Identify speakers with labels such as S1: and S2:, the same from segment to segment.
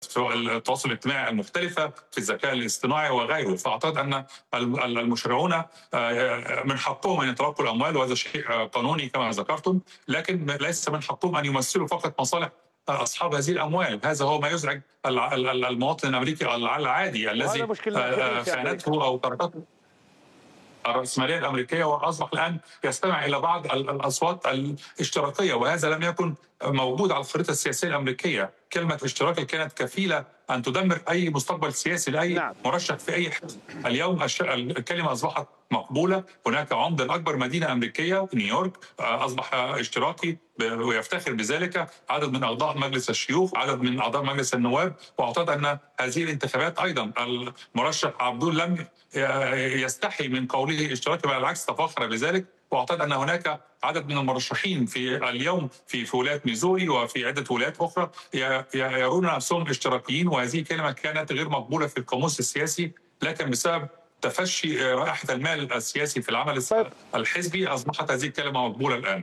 S1: التواصل الاجتماعي المختلفة، في الذكاء الاصطناعي وغيره. فأعتقد أن المشرعون من حقهم أن يتلقوا الأموال، وهذا شيء قانوني كما ذكرتم، لكن ليس من حقهم أن يمثلوا فقط مصالح أصحاب هذه الأموال. هذا هو ما يزعج المواطن الأمريكي العادي الذي خانته أو تركته الرأسمالية الأمريكية، وأصبح الآن يستمع إلى بعض الأصوات الاشتراكية، وهذا لم يكن موجود على الخريطة السياسية الأمريكية. كلمة اشتراكي كانت كفيلة أن تدمر أي مستقبل سياسي لأي مرشح في أي حزب. اليوم الكلمة أصبحت مقبولة. هناك عمدة أكبر مدينة أمريكية نيويورك أصبح اشتراكي ويفتخر بذلك، عدد من أعضاء مجلس الشيوخ، عدد من أعضاء مجلس النواب. وأعتقد أن هذه الانتخابات أيضا المرشح عبدول لم يستحي من قوله اشتراكي، بل بالعكس تفاخر بذلك. واعتقد ان هناك عدد من المرشحين في اليوم في ولايه ميزوري وفي عده ولايات اخرى يرون نفسهم اشتراكيين، وهذه كلمه كانت غير مقبوله في القاموس السياسي، لكن بسبب تفشي رائحه المال السياسي في العمل الحزبي اصبحت هذه الكلمه مقبوله الان.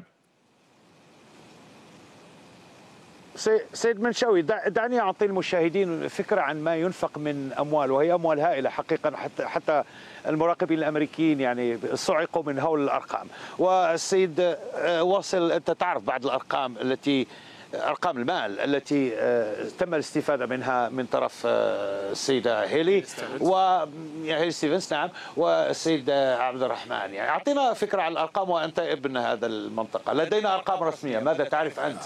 S2: سيد منشاوي، دعني أعطي المشاهدين فكرة عن ما ينفق من أموال، وهي أموال هائلة حقيقة. حتى المراقبين الأمريكيين يعني صعقوا من هول الأرقام. والسيد واصل، أنت تعرف بعض الأرقام أرقام المال التي تم الاستفادة منها من طرف السيدة هيلي هيلي ستيفنز، نعم، والسيد عبد الرحمن. يعني أعطينا فكرة عن الأرقام، وأنت ابن هذا المنطقة. لدينا أرقام رسمية، ماذا تعرف أنت؟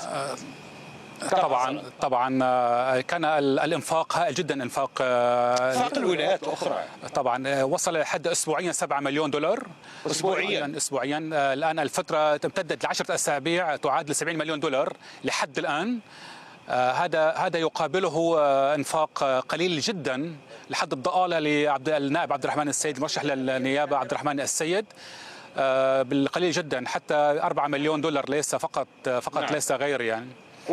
S3: طبعا كان الانفاق هائل جدا، انفاق
S2: الولايات الاخرى.
S3: طبعا وصل لحد اسبوعيا 7 مليون دولار اسبوعيا. الان الفتره امتدت ل10 اسابيع، تعادل 70 مليون دولار لحد الان. هذا يقابله انفاق قليل جدا لحد الضآلة للنائب عبد الرحمن السيد، المرشح للنيابه عبد الرحمن السيد، بالقليل جدا. حتى 4 مليون دولار ليس فقط نعم. ليس غير يعني.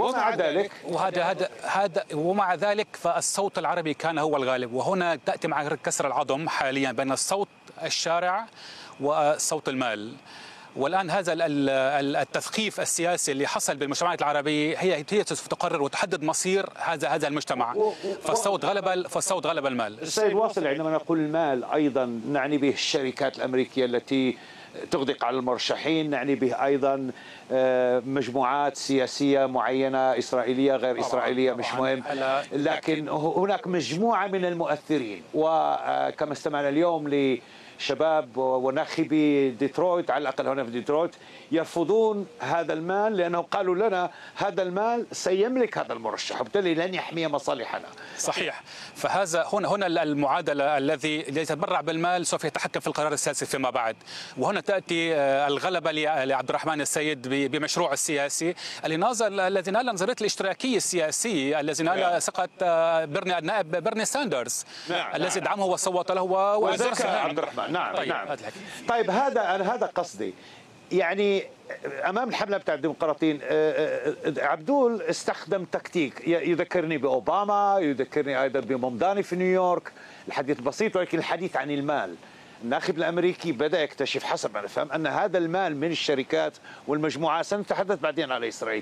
S3: ومع ذلك فالصوت العربي كان هو الغالب، وهنا تأتي مع كسر العظم حاليا بين الصوت الشارع وصوت المال. والآن هذا التثقيف السياسي اللي حصل بالمجتمعات العربية هي سوف تقرر وتحدد مصير هذا المجتمع. فالصوت غلب المال.
S2: السيد واصل، عندما نقول المال أيضا نعني به الشركات الأمريكية التي تغدق على المرشحين، نعني به أيضا مجموعات سياسية معينة، إسرائيلية غير إسرائيلية مش مهم، لكن هناك مجموعة من المؤثرين. وكما استمعنا اليوم لشباب وناخبي ديترويت، على الأقل هنا في ديترويت، يرفضون هذا المال لأنه قالوا لنا هذا المال سيملك هذا المرشح، وبالتالي لن يحمي مصالحنا.
S3: صحيح. فهذا هنا المعادلة الذي يتبرع بالمال سوف يتحكم في القرار السياسي فيما بعد. وهنا تأتي الغلبة لعبد الرحمن السيد بمشروع السياسي الذي نال نظرية الاشتراكية السياسية، الذي نال ثقة النائب بيرني ساندرز الذي دعمه وصوت له
S2: وزكى عبد الرحمن. نعم. طيب هذا قصدي. يعني أمام الحملة بتاع الديمقراطيين عبدول استخدم تكتيك يذكرني بأوباما، يذكرني أيضا بممداني في نيويورك. الحديث بسيط، ولكن الحديث عن المال. الناخب الأمريكي بدأ يكتشف حسب ما نفهم أن هذا المال من الشركات والمجموعات، سنتحدث بعدين على إسرائيل،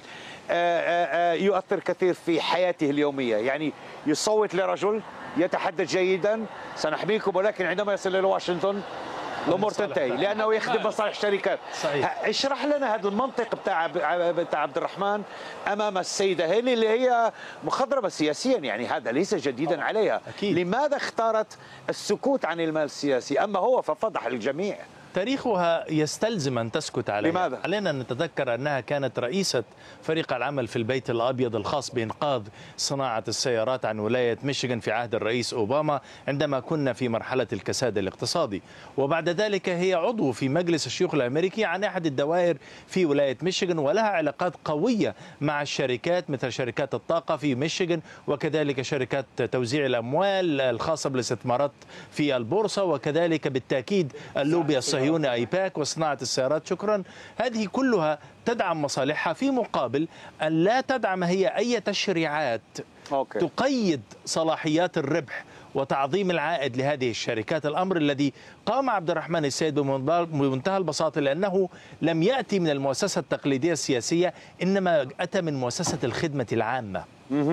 S2: يؤثر كثير في حياته اليومية. يعني يصوت لرجل يتحدث جيدا سنحميكم، ولكن عندما يصل إلى واشنطن الأمور تنتهي لأنه يخدم مصالح الشركات. اشرح لنا هذا المنطق بتاع عبد الرحمن أمام السيدة هيلي اللي هي مخضرمة سياسيا، يعني هذا ليس جديدا عليها. أكيد. لماذا اختارت السكوت عن المال السياسي؟ أما هو ففضح الجميع.
S4: تاريخها يستلزم أن تسكت عليها.
S2: لماذا؟
S4: علينا أن نتذكر أنها كانت رئيسة فريق العمل في البيت الأبيض الخاص بإنقاذ صناعة السيارات عن ولاية ميشيغان في عهد الرئيس أوباما عندما كنا في مرحلة الكساد الاقتصادي، وبعد ذلك هي عضو في مجلس الشيوخ الأمريكي عن أحد الدوائر في ولاية ميشيغان، ولها علاقات قوية مع الشركات مثل شركات الطاقة في ميشيغان، وكذلك شركات توزيع الأموال الخاصة بالاستثمارات في البورصة، وكذلك بالتأكيد اللوبي الصهيوني ايباك وصناعة السيارات. شكرا. هذه كلها تدعم مصالحها في مقابل أن لا تدعم هي أي تشريعات تقيد صلاحيات الربح وتعظيم العائد لهذه الشركات. الأمر الذي قام عبد الرحمن السيد بمنتهى البساطة لأنه لم يأتي من المؤسسة التقليدية السياسية، إنما أتى من مؤسسة الخدمة العامة.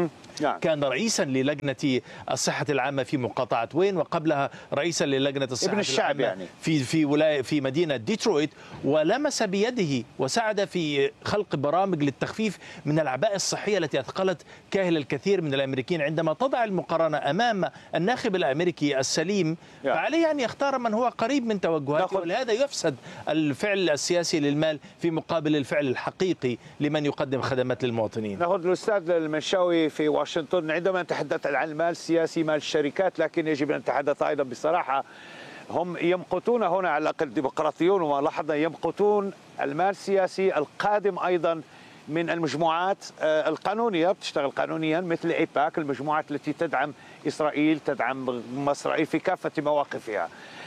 S4: كان رئيسا للجنة الصحة العامة في مقاطعة وين، وقبلها رئيسا للجنة الصحة
S2: ابن الشعب
S4: العامة يعني في مدينة ديترويت، ولمس بيده وساعد في خلق برامج للتخفيف من الأعباء الصحية التي أثقلت كاهل الكثير من الأمريكيين. عندما تضع المقارنة أمام الناخب الأمريكي السليم فعليه أن يختار من هو قريب من توجهاته، ولهذا يفسد الفعل السياسي للمال في مقابل الفعل الحقيقي لمن يقدم خدمات للمواطنين.
S2: ناخذ الأستاذ المنشاوي في واشنطن. عندما نتحدث عن المال السياسي، مال الشركات، لكن يجب أن نتحدث أيضا بصراحة. هم يمقتون هنا على الأقل الديمقراطيون، وما لاحظنا يمقتون المال السياسي القادم أيضا من المجموعات القانونية، بتشتغل قانونيا، مثل إيباك، المجموعات التي تدعم إسرائيل، تدعم إسرائيل في كافة مواقفها.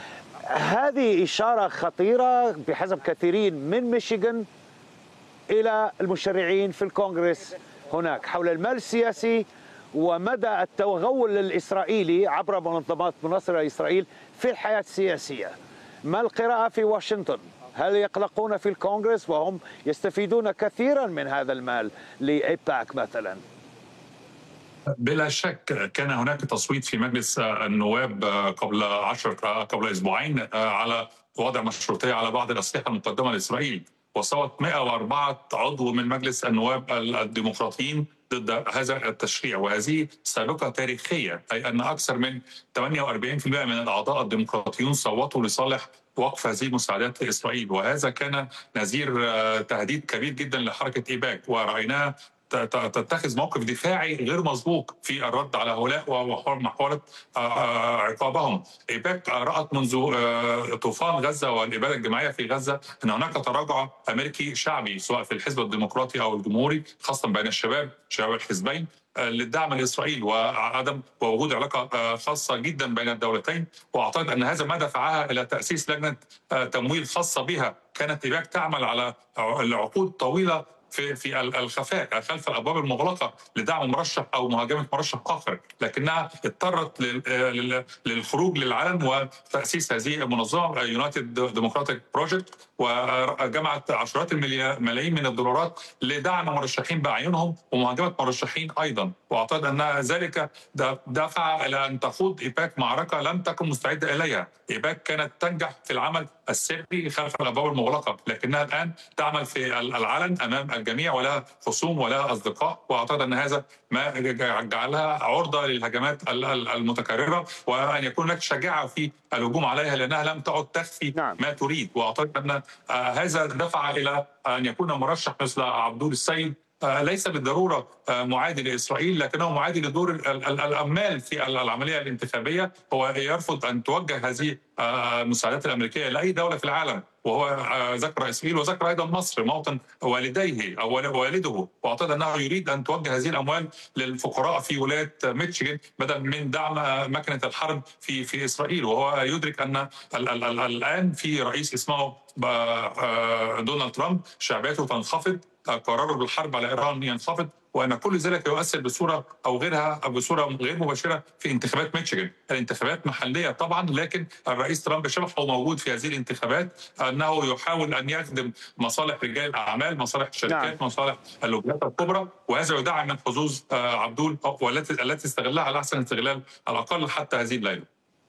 S2: هذه إشارة خطيرة بحسب كثيرين من ميشيغان إلى المشرعين في الكونغرس هناك حول المال السياسي ومدى التغول الإسرائيلي عبر منظمات مناصرة لإسرائيل في الحياة السياسية. ما القراءة في واشنطن؟ هل يقلقون في الكونغرس وهم يستفيدون كثيرا من هذا المال لإيباك مثلا؟
S1: بلا شك كان هناك تصويت في مجلس النواب قبل أسبوعين على وضع مشروطية على بعض الأسلحة المقدمة لإسرائيل، وصوت 104 عضو من مجلس النواب الديمقراطيين ضد هذا التشريع، وهذه سابقة تاريخية، أي أن أكثر من 48% من الأعضاء الديمقراطيون صوتوا لصالح وقف هذه المساعدات لإسرائيل، وهذا كان نذير تهديد كبير جدا لحركة إيباك، ورأيناها تتخذ موقف دفاعي غير مسبوق في الرد على هؤلاء ومحاولة عقابهم. إيباك رأت منذ طوفان غزة والإبادة الجماعية في غزة أن هناك تراجع أمريكي شعبي سواء في الحزب الديمقراطي أو الجمهوري، خاصة بين شباب الحزبين، للدعم لإسرائيل وعدم ووجود علاقة خاصة جدا بين الدولتين. وأعتقد أن هذا ما دفعها إلى تأسيس لجنة تمويل خاصة بها. كانت إيباك تعمل على عقود طويلة في الخفاء خلف الابواب المغلقه لدعم مرشح او مهاجمه مرشح اخر، لكنها اضطرت للخروج للعلن وتاسيس هذه المنظمه يونايتد ديموكراتيك بروجكت، وجمعت عشرات الملايين من الدولارات لدعم مرشحين باعينهم ومهاجمه مرشحين ايضا. واعتقد ان ذلك دفع الى ان تخوض ايباك معركه لم تكن مستعده اليها. ايباك كانت تنجح في العمل السري خلف الابواب المغلقه، لكنها الان تعمل في العلن امام الجميع ولها خصوم ولها اصدقاء، واعتقد ان هذا ما جعلها عرضه للهجمات المتكرره، وان يكون هناك شجاعه في الهجوم عليها لانها لم تعد تخفي ما تريد. واعتقد ان هذا دفع الى ان يكون مرشح مثل عبدول السيد ليس بالضروره معادي لاسرائيل، لكنه معادي لدور العمال في العمليه الانتخابيه. هو يرفض ان توجه هذه المساعدات الامريكيه لاي دوله في العالم، وهو ذكر اسرائيل وذكر ايضا مصر موطن والديه او والده. واعتقد انه يريد ان توجه هذه الاموال للفقراء في ولايه ميشيغان بدل من دعم مكنه الحرب في اسرائيل. وهو يدرك ان الان في رئيس اسمه دونالد ترامب شعبيته تنخفض، قراره بالحرب على ايران ينخفض، وان كل ذلك يؤثر بصوره او غيرها او بصوره غير مباشره في انتخابات ميشيغان. الانتخابات محليه طبعا، لكن الرئيس ترامب شبحه موجود في هذه الانتخابات انه يحاول ان يخدم مصالح رجال الاعمال، مصالح الشركات، مصالح اللوبيات الكبرى، وهذا يدعم من حظوظ عبدول التي استغلها على احسن استغلال على الاقل حتى هذه الليله.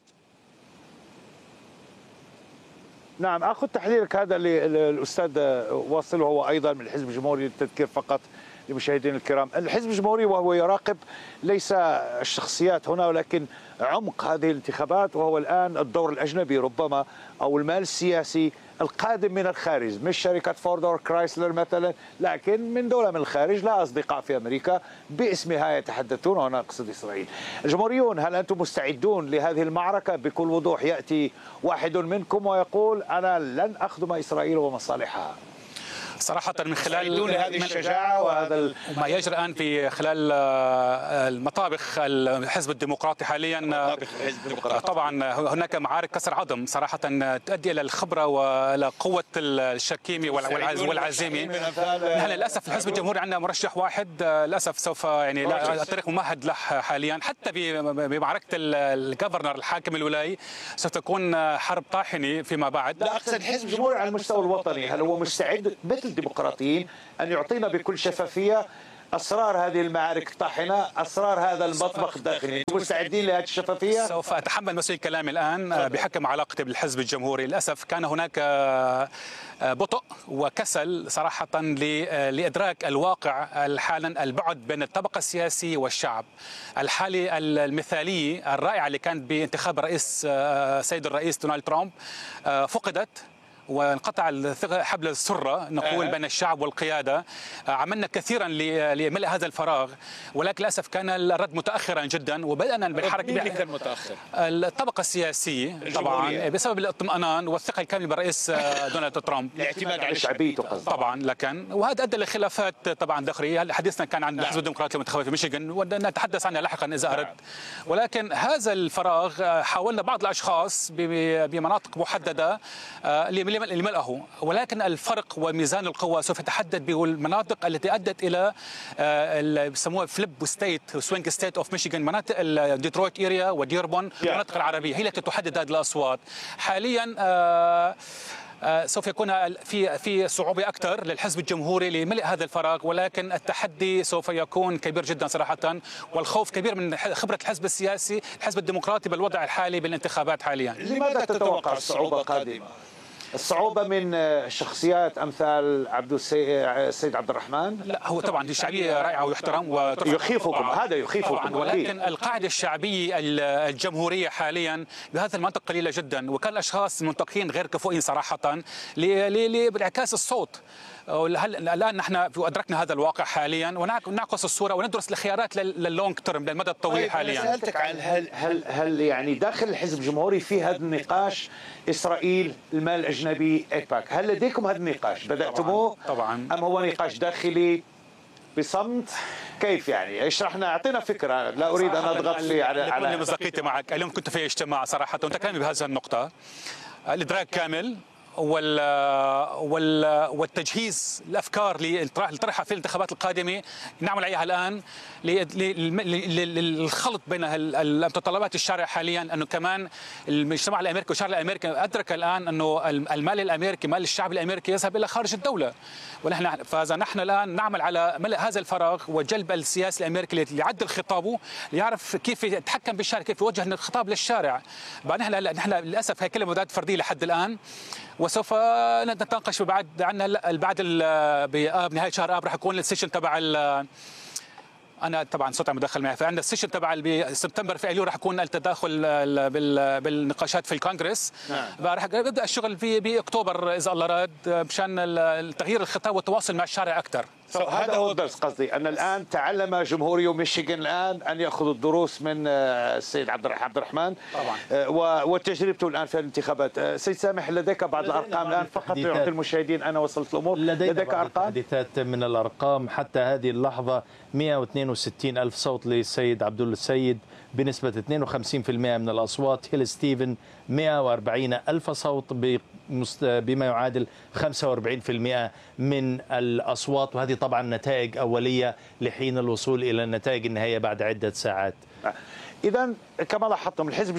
S2: نعم، اخذ تحليلك هذا للاستاذ واصل، وهو ايضا من الحزب الجمهوري، للتذكير فقط لمشاهدينا الكرام. الحزب الجمهوري وهو يراقب ليس الشخصيات هنا ولكن عمق هذه الانتخابات، وهو الان الدور الاجنبي ربما او المال السياسي القادم من الخارج، مش شركه فورد او كرايسلر مثلا، لكن من دوله من الخارج لا اصدقاء في امريكا باسمها يتحدثون، وهنا اقصد اسرائيل. الجمهوريون، هل انتم مستعدون لهذه المعركه؟ بكل وضوح ياتي واحد منكم ويقول انا لن اخدم اسرائيل ومصالحها.
S3: صراحة من خلال
S2: هذه الشجاعة وهذا
S3: ما يجري الآن في خلال المطابخ الحزب الديمقراطي حاليا، طبعا هناك معارك كسر عظم صراحة تؤدي إلى الخبرة وإلى قوة الشكيمة والعزيمة. نحن للأسف الحزب الجمهوري عندنا مرشح واحد للأسف سوف يعني الطريق ممهد له حاليا، حتى بمعركة الجفرنر الحاكم الولاي سوف تكون حرب طاحنة فيما بعد.
S2: لا، أقصد الحزب الجمهوري على المستوى الوطني، هل هو مستعد مثل الديمقراطيين أن يعطينا بكل شفافية أسرار هذه المعارك الطاحنة، أسرار هذا المطبخ الداخلي، أنتم مستعدين لهذه الشفافية؟
S3: سوف أتحمل مسؤولية كلامي الآن بحكم علاقتي بالحزب الجمهوري. للأسف كان هناك بطء وكسل صراحة لإدراك الواقع حالا، البعد بين الطبقة السياسية والشعب. الحالة المثالية الرائعة اللي كانت بانتخاب سيد الرئيس دونالد ترامب فقدت، وانقطع حبل السرة نقول بين الشعب والقيادة. عملنا كثيرا لملء هذا الفراغ، ولكن للأسف كان الرد متأخرا جدا، وبدأنا بالحركة
S2: متأخر.
S3: الطبقة السياسية طبعا بسبب الاطمئنان والثقة الكاملة بالرئيس دونالد ترامب،
S2: الاعتماد على شعبيته
S3: طبعا. لكن وهذا أدى لخلافات طبعا داخلية. حديثنا كان عن الحزب الديمقراطي المنتخب في ميشيغان، ونتحدث عنها لاحقا إذا أردت. ولكن هذا الفراغ حاولنا بعض الأشخاص بمناطق محددة لملئه، ولكن الفرق وميزان القوة سوف يتحدد بالمناطق التي أدت إلى اللي بيسموها فليب ستيت سوينج ستيت اوف ميشيغان، مناطق ديترويت اريا وديربون، المناطق العربية هي التي تحدد هذه الأصوات. حاليا سوف يكون في صعوبة أكثر للحزب الجمهوري لملء هذا الفراغ، ولكن التحدي سوف يكون كبير جدا صراحة، والخوف كبير من خبرة الحزب السياسي الحزب الديمقراطي بالوضع الحالي بالانتخابات حاليا.
S2: لماذا تتوقع الصعوبة قادمة؟ الصعوبة من شخصيات أمثال السيد عبد الرحمن؟
S3: لا، هو طبعا دي شعبية رائعة ويحترم
S2: يخيفكم، هذا يخيفكم
S3: طبعا، ولكن القاعدة الشعبية الجمهورية حاليا بهذا المنطق قليلة جدا، وكان الأشخاص المنتقين غير كفؤين صراحة لانعكاس الصوت. الآن نحن أدركنا هذا الواقع حاليا، ونعكس الصورة وندرس الخيارات لللونج تيرم، للمدى الطويل حاليا.
S2: سألتك عن هل يعني داخل الحزب الجمهوري في هذا النقاش إسرائيل المال الأجنبي إيباك، هل لديكم هذا النقاش بدأتموه؟
S3: طبعا.
S2: أم هو نقاش داخلي بصمت؟ كيف يعني؟ اشرح لنا، اعطينا فكره، لا اريد ان اضغط في
S3: على مصداقيتي معك. اليوم كنت في اجتماع صراحه وتكلمنا بهذه النقطه، الادراك كامل والتجهيز الافكار اللي طرحها في الانتخابات القادمه نعمل عليها الان للخلط بين المتطلبات الشارع حاليا، انه كمان المجتمع الامريكي والشارع الامريكي ادرك الان انه المال الامريكي، مال الشعب الامريكي يذهب الى خارج الدوله، فنحن الان نعمل على ملء هذا الفراغ وجلب السياسي الامريكي ليعدل خطابه، ليعرف كيف يتحكم بالشارع، كيف يوجه الخطاب للشارع. نحن للاسف هي كلمه مبادئ فرديه لحد الان، وسوف نتناقش بعد بنهايه شهر اب راح يكون السيشن تبع انا طبعا صوتي مدخل معي، فعندنا السيشن تبع بسبتمبر في ايلول راح يكون التداخل بالنقاشات في الكونغرس. راح يبدا الشغل باكتوبر اذا الله راد، مشان تغيير الخطاب والتواصل مع الشارع اكثر.
S2: هذا هو الدرس قصدي، ان الان تعلم جمهوري ميشيغان الان ان ياخذوا الدروس من السيد عبد الرحمن طبعا، وتجربته الان في الانتخابات. سيد سامح، لديك بعض الارقام الان فقط ليعطي المشاهدين انا وصلت الامور؟
S4: لديك ارقام؟ تحديثات من الارقام حتى هذه اللحظه. 162 ألف صوت للسيد عبد السيد بنسبة 52% من الأصوات. هيل ستيفن 140 ألف صوت بما يعادل 45% من الأصوات، وهذه طبعا نتائج أولية لحين الوصول إلى النتائج النهائية بعد عدة ساعات.
S2: إذا كما لاحظتم الحزب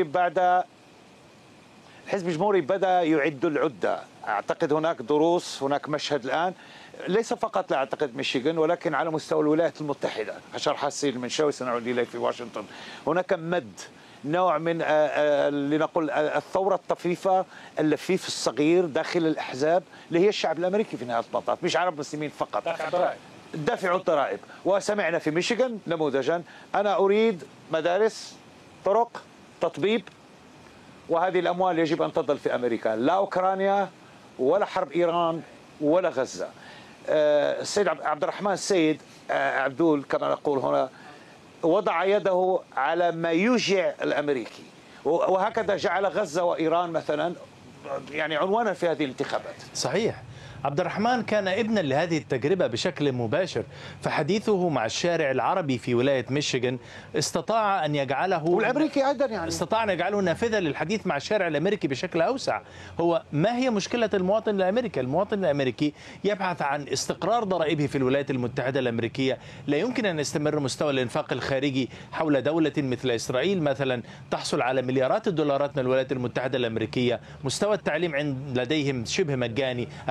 S2: الجمهوري بدأ يعد العدة. أعتقد هناك دروس، هناك مشهد الآن ليس فقط لا أعتقد ميشيغان، ولكن على مستوى الولايات المتحدة. شرح السيد المنشاوي سنعود إليه في واشنطن. هناك مد، نوع من لنقول الثورة الطفيفة، اللفيف الصغير داخل الأحزاب اللي هي الشعب الأمريكي في نهاية المطاف، مش عرب مسلمين فقط. دافعوا الضرائب. وسمعنا في ميشيغان نموذجا، أنا أريد مدارس، طرق، تطبيب، وهذه الأموال يجب أن تظل في أمريكا، لا أوكرانيا ولا حرب إيران ولا غزة. السيد عبد الرحمن السيد عبدول كما نقول هنا وضع يده على ما يوجع الأمريكي، وهكذا جعل غزة وإيران مثلا يعني عنوانا في هذه الانتخابات.
S4: صحيح. عبد الرحمن كان ابنا لهذه التجربة بشكل مباشر، فحديثه مع الشارع العربي في ولاية ميشيغان استطاع أن يجعله،
S2: والأمريكي أيضا يعني
S4: استطاع أن يجعله نافذة للحديث مع الشارع الأمريكي بشكل أوسع. هو ما هي مشكلة المواطن الأمريكي؟ المواطن الأمريكي يبحث عن استقرار ضرائبه في الولايات المتحدة الأمريكية. لا يمكن أن يستمر مستوى الإنفاق الخارجي حول دولة مثل إسرائيل مثلا تحصل على مليارات الدولارات من الولايات المتحدة الأمريكية، مستوى التعليم لديهم شبه مجاني، الرعاية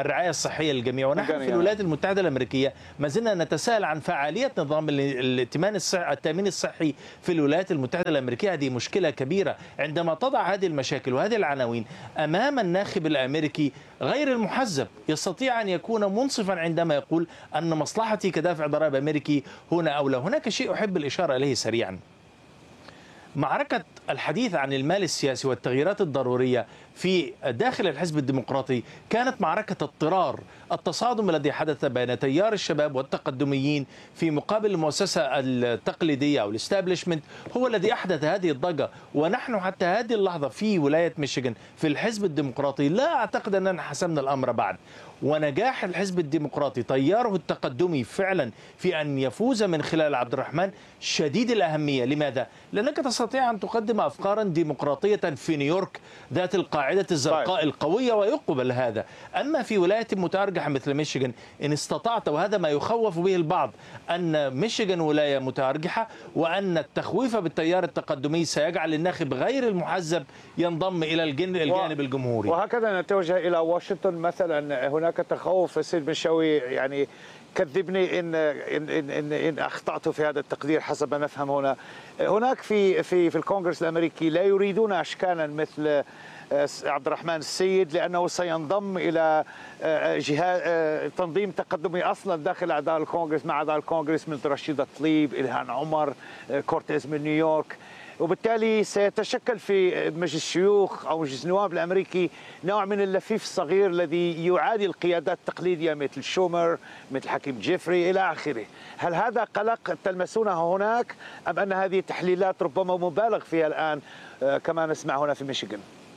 S4: الصحية للجميع. ونحن في الولايات المتحدة الأمريكية ما زلنا نتساءل عن فعالية نظام التأمين الصحي في الولايات المتحدة الأمريكية. هذه مشكلة كبيرة. عندما تضع هذه المشاكل وهذه العناوين أمام الناخب الأمريكي غير المحزب، يستطيع أن يكون منصفا عندما يقول أن مصلحتي كدافع ضرائب أمريكي هنا أو لا. هناك شيء أحب الإشارة إليه سريعا. معركة الحديث عن المال السياسي والتغييرات الضرورية في داخل الحزب الديمقراطي كانت معركة اضطرار. التصادم الذي حدث بين تيار الشباب والتقدميين في مقابل المؤسسة التقليدية أو الاستابليشمنت هو الذي أحدث هذه الضجة. ونحن حتى هذه اللحظة في ولاية ميشيغان في الحزب الديمقراطي لا أعتقد أننا حسمنا الأمر بعد. ونجاح الحزب الديمقراطي تياره التقدمي فعلا في أن يفوز من خلال عبد الرحمن شديد الأهمية. لماذا؟ لأنك تستطيع أن تقدم أفكارا ديمقراطية في نيويورك ذات القاعدة الزرقاء القوية ويقبل هذا. أما في ولاية متأرجحة مثل ميشيغان إن استطعت، وهذا ما يخوف به البعض، أن ميشيغان ولاية متأرجحة وأن التخويف بالتيار التقدمي سيجعل الناخب غير المحزب ينضم إلى الجانب الجمهوري.
S2: وهكذا نتوجه إلى واشنطن مثلا. هناك تخوف. السيد بنشاوي يعني كذبني إن أخطأت في هذا التقدير حسب ما نفهم هنا. هناك في الكونغرس الأمريكي لا يريدون أشكالا مثل عبد الرحمن السيد، لأنه سينضم إلى جهاز تنظيم تقدمي أصلا داخل أعضاء الكونغرس مع أعضاء الكونغرس مثل رشيدة طليب، إلهام عمر، كورتيز من نيويورك. وبالتالي سيتشكل في مجلس الشيوخ أو مجلس النواب الأمريكي نوع من اللفيف الصغير الذي يعادي القيادات التقليدية مثل شومر، مثل حكيم جيفري إلى آخره. هل هذا قلق تلمسونه هناك أم أن هذه تحليلات ربما مبالغ فيها الآن كما نسمع هنا في ميشيغان؟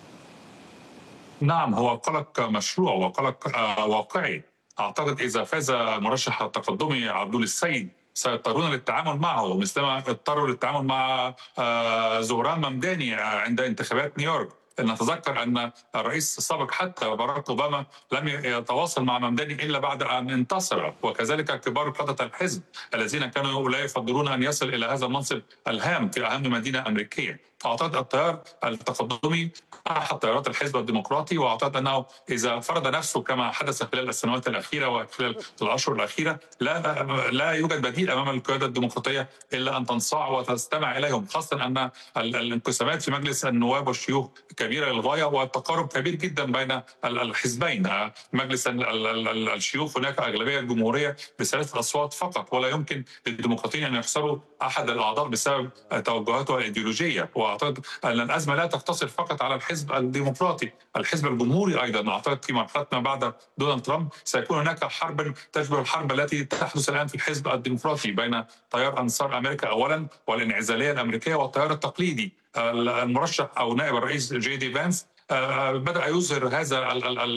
S1: نعم، هو قلق مشروع وقلق واقعي. أعتقد إذا فاز المرشح التقدمي عبدول السيد سيضطرون للتعامل معه مثلما اضطروا للتعامل مع زهران ممداني عند انتخابات نيويورك. نتذكر أن الرئيس السابق حتى باراك أوباما لم يتواصل مع ممداني إلا بعد أن انتصر، وكذلك كبار قادة الحزب الذين كانوا لا يفضلون أن يصل إلى هذا المنصب الهام في أهم مدينة أمريكية. فأعتقد التيار التقدمي أحد تيارات الحزب الديمقراطي، وأعتقد أنه إذا فرض نفسه كما حدث خلال السنوات الأخيرة وخلال الأشهر الأخيرة لا يوجد بديل أمام القيادة الديمقراطية إلا أن تنصاع وتستمع إليهم، خاصة أن الانقسامات في مجلس النواب والشيوخ كبيرة للغاية والتقارب كبير جدا بين الحزبين. مجلس الشيوخ هناك أغلبية جمهورية ب3 أصوات فقط، ولا يمكن للديمقراطيين أن يخسروا أحد الأعضاء بسبب توجهاته الإيديولوجية. وأعتقد أن الأزمة لا تقتصر فقط على الحزب الديمقراطي، الحزب الجمهوري أيضا. أعتقد في مرحلة ما بعد دونالد ترامب سيكون هناك حرب تشبه الحرب التي تحدث الآن في الحزب الديمقراطي بين تيار أنصار أمريكا أولا والانعزالية الأمريكية والتيار التقليدي. المرشح أو نائب الرئيس جي دي فانس بدأ يظهر هذا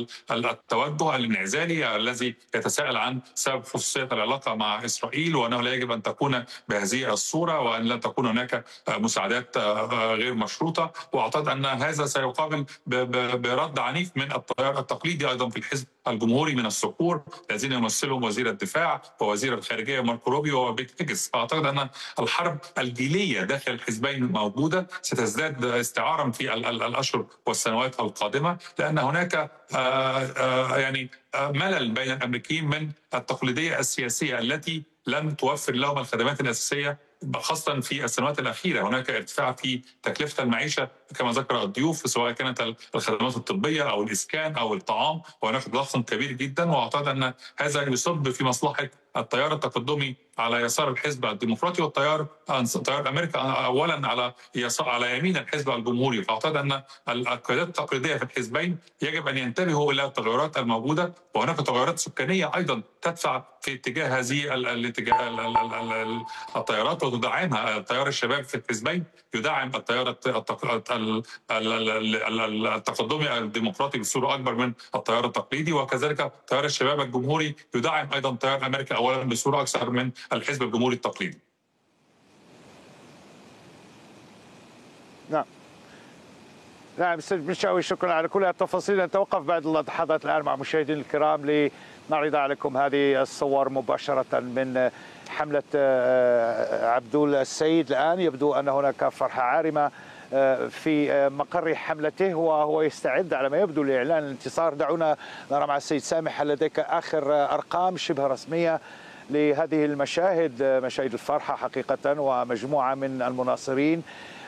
S1: التوجه الانعزالي الذي يتساءل عن سبب خصوصية العلاقة مع إسرائيل، وأنه لا يجب أن تكون بهذه الصورة وأن لا تكون هناك مساعدات غير مشروطة. وأعتقد أن هذا سيقابل برد عنيف من التيار التقليدي أيضا في الحزب الجمهوري من الصقور الذين يمثلهم وزير الدفاع ووزير الخارجية ماركو روبيو وبيت هيجز. فأعتقد أن الحرب الجيلية داخل الحزبين موجودة، ستزداد استعارا في الأشهر والسنوات القادمة، لأن هناك يعني ملل بين الأمريكيين من التقليدية السياسية التي لم توفر لهم الخدمات الأساسية، خاصة في السنوات الأخيرة. هناك ارتفاع في تكلفة المعيشة كما ذكر الضيوف، سواء كانت الخدمات الطبية أو الإسكان أو الطعام، وهناك تضخم كبير جدا. وأعتقد أن هذا يصب في مصلحة التيار التقدمي على يسار الحزب الديمقراطي والتيار أمريكا أولا على يمين الحزب الجمهوري. فأعتقد أن القيادات التقليدية في الحزبين يجب أن ينتبهوا إلى التغيرات الموجودة، وهناك تغيرات سكانية أيضا تدفع في اتجاه هذه التيارات وتدعمها. التيار الشباب في الحزبين يدعم التيار التقدمي الديمقراطي بصورة أكبر من التيار التقليدي، وكذلك تيار الشباب الجمهوري يدعم أيضا تيار أمريكا أولا بصورة أكثر من الحزب الجمهوري التقليدي.
S2: نعم أستاذ بنشاوي، شكرا على كل التفاصيل. نتوقف بعد اللحظات الآن مع مشاهدينا الكرام لنعرض عليكم هذه الصور مباشرة من حملة عبدول السيد. الآن يبدو أن هناك فرحة عارمة في مقر حملته، وهو يستعد على ما يبدو لإعلان الانتصار. دعونا نرى مع السيد سامح، هل لديك آخر أرقام شبه رسمية لهذه المشاهد، مشاهد الفرحة حقيقة، ومجموعة من المناصرين